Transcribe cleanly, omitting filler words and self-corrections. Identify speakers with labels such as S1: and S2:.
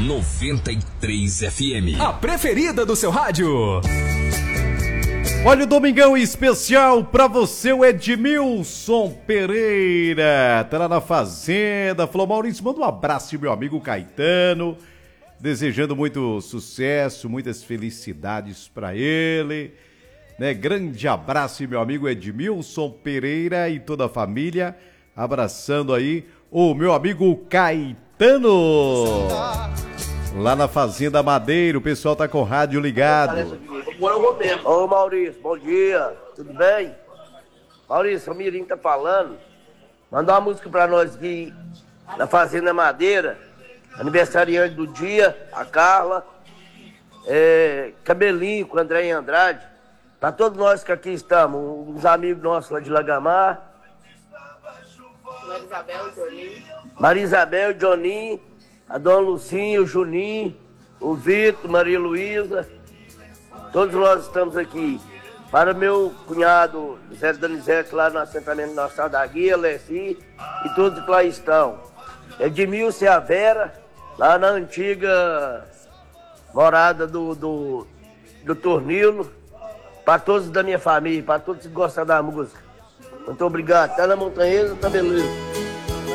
S1: 93 FM.
S2: A preferida do seu rádio.
S3: Olha o Domingão especial pra você, o Edmilson Pereira. Tá lá na fazenda. Falou, Maurício, manda um abraço pro meu amigo Caetano. Desejando muito sucesso, muitas felicidades pra ele. Né? Grande abraço, meu amigo Edmilson Pereira e toda a família. Abraçando aí o meu amigo Caetano. Lá na Fazenda Madeira, o pessoal tá com o rádio ligado.
S4: Ô Maurício, bom dia, tudo bem? Maurício, o Mirim tá falando. Manda uma música pra nós aqui na Fazenda Madeira. Aniversariante do dia, a Carla. Cabelinho com André e Andrade. Pra todos nós que aqui estamos, uns amigos nossos lá de Lagamar. Maria Isabel, o Joninho, a Dona Lucinha, o Juninho, o Vitor, Maria Luísa. Todos nós estamos aqui. Para meu cunhado Zé Danizete, lá no assentamento Nossa da Guia, Lessi, e todos que lá estão. Edmilson e a Vera, lá na antiga morada do Tornilo. Para todos da minha família, para todos que gostam da música. Muito obrigado. Tá na Montanhesa, tá beleza.